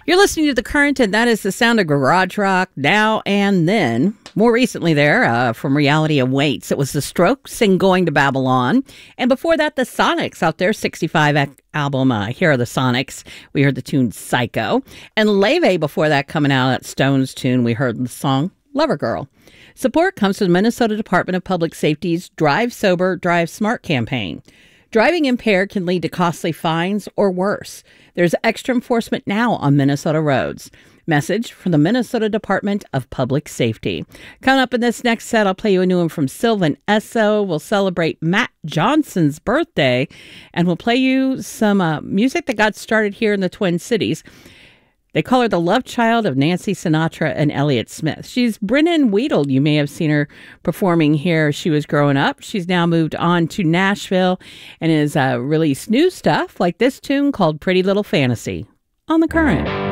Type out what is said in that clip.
You're listening to The Current, and that is the sound of garage rock now and then. More recently from Reality Awaits, it was The Strokes and Going to Babylon. And before that, the Sonics out their 65 album, Here Are the Sonics. We heard the tune Psycho. And Leve before that, coming out, that Stones tune, we heard the song Lover Girl. Support comes from the Minnesota Department of Public Safety's Drive Sober, Drive Smart campaign. Driving impaired can lead to costly fines or worse. There's extra enforcement now on Minnesota roads. Message from the Minnesota Department of Public Safety. Coming up in this next set, I'll play you a new one from Sylvan Esso. We'll celebrate Matt Johnson's birthday, and we'll play you some music that got started here in the Twin Cities. They call her the love child of Nancy Sinatra and Elliott Smith. She's Brennan Weedle. You may have seen her performing here as she was growing up. She's now moved on to Nashville and has released new stuff like this tune called Pretty Little Fantasy on The Current.